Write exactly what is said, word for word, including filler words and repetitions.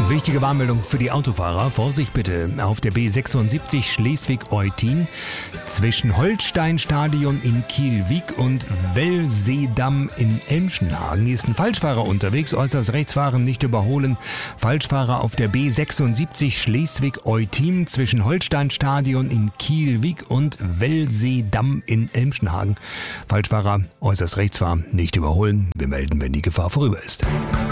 Wichtige Warnmeldung für die Autofahrer. Vorsicht bitte auf der B sechsundsiebzig Schleswig-Eutin zwischen Holsteinstadion in Kielwijk und Wellseedamm in Elmschenhagen ist ein Falschfahrer unterwegs. Äußerst rechts fahren, nicht überholen. Falschfahrer auf der B sechsundsiebzig Schleswig-Eutin zwischen Holsteinstadion in Kielwijk und Wellseedamm in Elmschenhagen. Falschfahrer äußerst rechts fahren, nicht überholen. Wir melden, wenn die Gefahr vorüber ist.